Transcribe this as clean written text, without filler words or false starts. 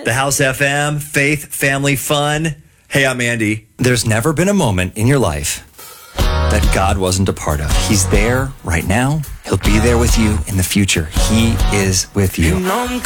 The House FM, faith, family, fun. Hey, I'm Andy. There's never been a moment in your life that God wasn't a part of. He's there right now. He'll be there with you in the future. He is with you.